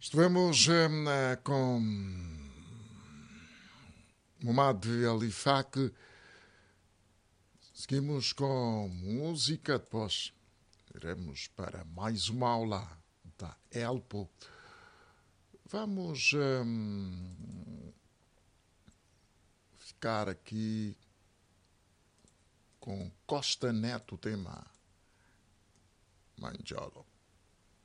Estivemos com Momad Ali Fak. Seguimos com música, depois iremos para mais uma aula da Elpo. Vamos ficar aqui com Costa Neto, tema Manjolo.